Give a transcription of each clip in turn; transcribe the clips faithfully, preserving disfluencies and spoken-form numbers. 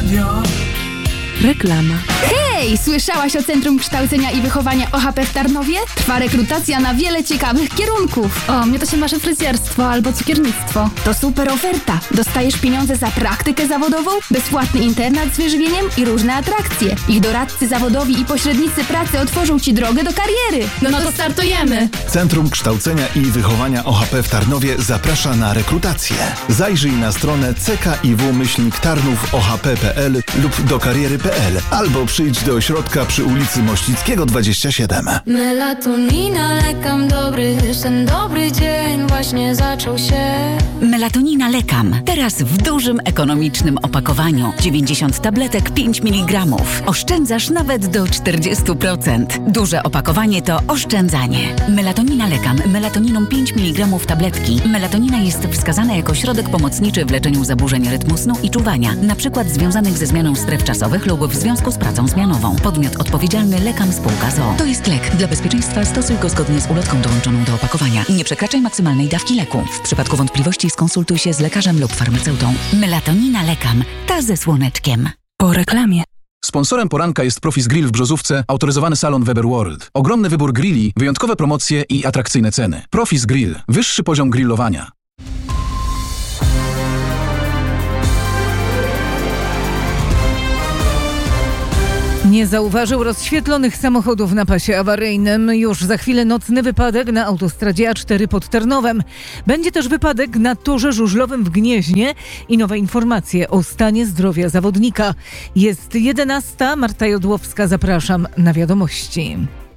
Radio. Reklama. Hej! Słyszałaś o Centrum Kształcenia i Wychowania O H P w Tarnowie? Trwa rekrutacja na wiele ciekawych kierunków. O, mnie to się marzy fryzjerstwo albo cukiernictwo. To super oferta. Dostajesz pieniądze za praktykę zawodową, bezpłatny internat z wyżywieniem i różne atrakcje. Ich doradcy zawodowi i pośrednicy pracy otworzą Ci drogę do kariery. No, no to startujemy! Centrum Kształcenia i Wychowania O H P w Tarnowie zaprasza na rekrutację. Zajrzyj na stronę c k i w myślnik tarnów o h p kropka p l lub do kariery kropka p l albo przyjdź do ośrodka przy ulicy Mościckiego dwadzieścia siedem. Melatonina, lekam dobry, ten dobry dzień właśnie zaczął się. Melatonina lekam. Teraz w dużym, ekonomicznym opakowaniu. dziewięćdziesiąt tabletek, pięć miligramów. Oszczędzasz nawet do czterdzieści procent. Duże opakowanie to oszczędzanie. Melatonina lekam. Melatoniną pięć miligramów tabletki. Melatonina jest wskazana jako środek pomocniczy w leczeniu zaburzeń rytmu snu i czuwania, na przykład związanych ze zmianą stref czasowych lub w związku z pracą zmianową. Podmiot odpowiedzialny Lekam Spółka z o o. To jest lek. Dla bezpieczeństwa stosuj go zgodnie z ulotką dołączoną do opakowania. Nie przekraczaj maksymalnej dawki leku. W przypadku wątpliwości skonsultuj się z lekarzem lub farmaceutą. Melatonina Lekam. Ta ze słoneczkiem. Po reklamie. Sponsorem poranka jest Profis Grill w Brzozówce, autoryzowany salon Weber World. Ogromny wybór grilli, wyjątkowe promocje i atrakcyjne ceny. Profis Grill. Wyższy poziom grillowania. Nie zauważył rozświetlonych samochodów na pasie awaryjnym. Już za chwilę nocny wypadek na autostradzie A cztery pod Tarnowem. Będzie też wypadek na torze żużlowym w Gnieźnie i nowe informacje o stanie zdrowia zawodnika. Jest jedenasta. Marta Jodłowska, zapraszam na wiadomości.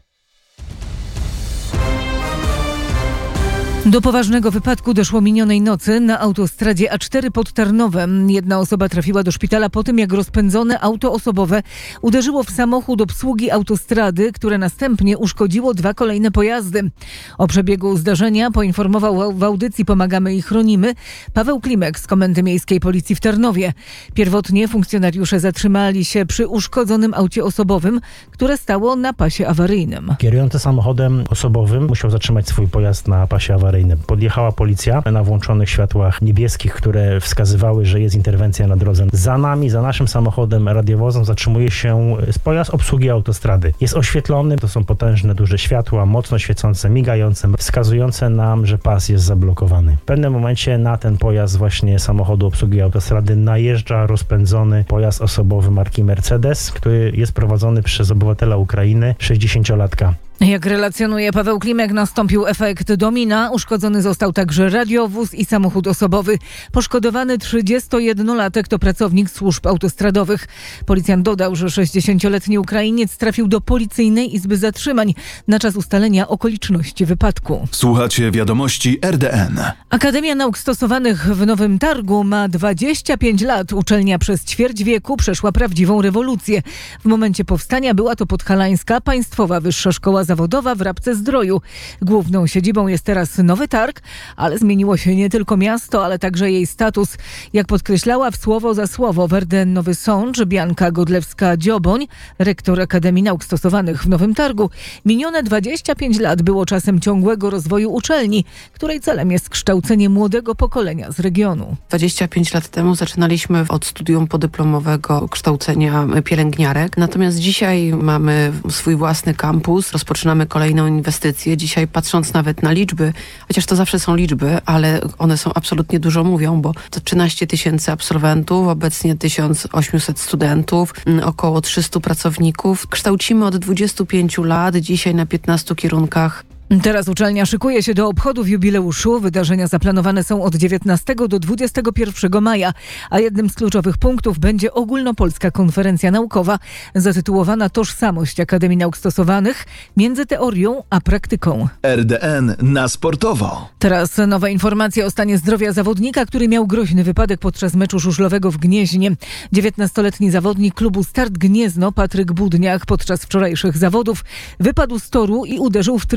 Do poważnego wypadku doszło minionej nocy na autostradzie A cztery pod Tarnowem. Jedna osoba trafiła do szpitala po tym, jak rozpędzone auto osobowe uderzyło w samochód obsługi autostrady, które następnie uszkodziło dwa kolejne pojazdy. O przebiegu zdarzenia poinformował w audycji Pomagamy i Chronimy Paweł Klimek z Komendy Miejskiej Policji w Tarnowie. Pierwotnie funkcjonariusze zatrzymali się przy uszkodzonym aucie osobowym, które stało na pasie awaryjnym. Kierujący samochodem osobowym musiał zatrzymać swój pojazd na pasie awaryjnym. Podjechała policja na włączonych światłach niebieskich, które wskazywały, że jest interwencja na drodze. Za nami, za naszym samochodem radiowozem zatrzymuje się pojazd obsługi autostrady. Jest oświetlony, to są potężne, duże światła, mocno świecące, migające, wskazujące nam, że pas jest zablokowany. W pewnym momencie na ten pojazd właśnie samochodu obsługi autostrady najeżdża rozpędzony pojazd osobowy marki Mercedes, który jest prowadzony przez obywatela Ukrainy, sześćdziesięciolatka. Jak relacjonuje Paweł Klimek, nastąpił efekt domina. Uszkodzony został także radiowóz i samochód osobowy. Poszkodowany trzydziestojednolatek to pracownik służb autostradowych. Policjant dodał, że sześćdziesięcioletni Ukrainiec trafił do policyjnej izby zatrzymań na czas ustalenia okoliczności wypadku. Słuchacie wiadomości R D N. Akademia Nauk Stosowanych w Nowym Targu ma dwadzieścia pięć lat. Uczelnia przez ćwierć wieku przeszła prawdziwą rewolucję. W momencie powstania była to Podhalańska Państwowa Wyższa Szkoła Zawodowa w Rabce-Zdroju. Główną siedzibą jest teraz Nowy Targ, ale zmieniło się nie tylko miasto, ale także jej status. Jak podkreślała w słowo za słowo w R D N Nowy Sącz Bianka Godlewska-Dzioboń, rektor Akademii Nauk Stosowanych w Nowym Targu, minione dwadzieścia pięć lat było czasem ciągłego rozwoju uczelni, której celem jest kształcenie młodego pokolenia z regionu. dwadzieścia pięć lat temu zaczynaliśmy od studium podyplomowego kształcenia pielęgniarek, natomiast dzisiaj mamy swój własny kampus, rozpoczynamy kolejną inwestycję. Dzisiaj patrząc nawet na liczby, chociaż to zawsze są liczby, ale one są absolutnie dużo mówią, bo to trzynaście tysięcy absolwentów, obecnie tysiąc osiemset studentów, około trzystu pracowników. Kształcimy od dwudziestu pięciu lat, dzisiaj na piętnastu kierunkach. Teraz uczelnia szykuje się do obchodów jubileuszu. Wydarzenia zaplanowane są od dziewiętnastego do dwudziestego pierwszego maja, a jednym z kluczowych punktów będzie ogólnopolska konferencja naukowa zatytułowana Tożsamość Akademii Nauk Stosowanych między teorią a praktyką. R D N na sportowo. Teraz nowe informacje o stanie zdrowia zawodnika, który miał groźny wypadek podczas meczu żużlowego w Gnieźnie. dziewiętnastoletni zawodnik klubu Start Gniezno, Patryk Budniak, podczas wczorajszych zawodów wypadł z toru i uderzył w trybuny.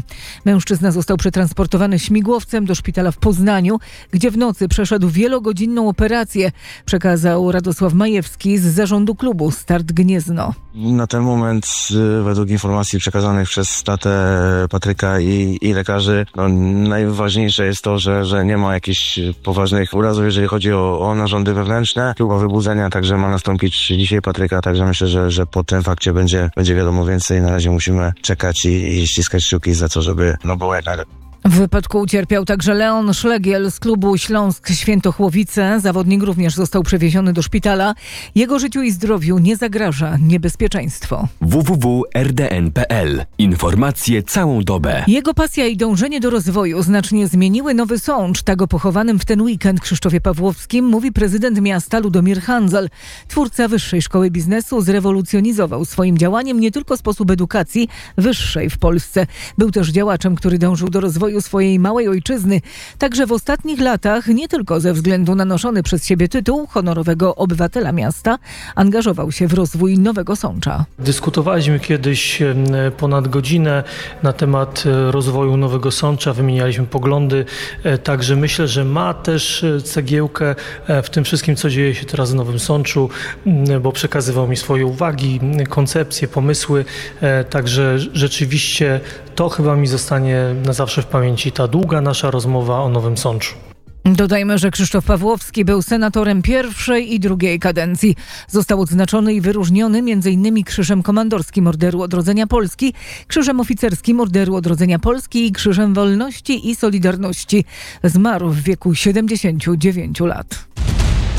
Mężczyzna został przetransportowany śmigłowcem do szpitala w Poznaniu, gdzie w nocy przeszedł wielogodzinną operację, przekazał Radosław Majewski z zarządu klubu Start Gniezno. Na ten moment, według informacji przekazanych przez tatę Patryka i, i lekarzy, no, najważniejsze jest to, że, że nie ma jakichś poważnych urazów, jeżeli chodzi o, o narządy wewnętrzne. Próba wybudzenia także ma nastąpić dzisiaj Patryka, także myślę, że, że po tym fakcie będzie, będzie wiadomo więcej. Na razie musimy czekać i, i ściskać kciuki za to, żeby no było jak najlepiej. W wypadku ucierpiał także Leon Szlegiel z klubu Śląsk Świętochłowice. Zawodnik również został przewieziony do szpitala. Jego życiu i zdrowiu nie zagraża niebezpieczeństwo. w w w kropka r d n kropka p l. Informacje całą dobę. Jego pasja i dążenie do rozwoju znacznie zmieniły Nowy Sącz. Tak o pochowanym w ten weekend Krzysztofie Pawłowskim mówi prezydent miasta Ludomir Hanzel. Twórca Wyższej Szkoły Biznesu zrewolucjonizował swoim działaniem nie tylko sposób edukacji wyższej w Polsce. Był też działaczem, który dążył do rozwoju swojej małej ojczyzny. Także w ostatnich latach, nie tylko ze względu na noszony przez siebie tytuł honorowego obywatela miasta, angażował się w rozwój Nowego Sącza. Dyskutowaliśmy kiedyś ponad godzinę na temat rozwoju Nowego Sącza, wymienialiśmy poglądy, także myślę, że ma też cegiełkę w tym wszystkim, co dzieje się teraz w Nowym Sączu, bo przekazywał mi swoje uwagi, koncepcje, pomysły, także rzeczywiście to chyba mi zostanie na zawsze w pamięci, ta długa nasza rozmowa o Nowym Sączu. Dodajmy, że Krzysztof Pawłowski był senatorem pierwszej i drugiej kadencji. Został odznaczony i wyróżniony m.in. Krzyżem Komandorskim Orderu Odrodzenia Polski, Krzyżem Oficerskim Orderu Odrodzenia Polski i Krzyżem Wolności i Solidarności. Zmarł w wieku siedemdziesięciu dziewięciu lat.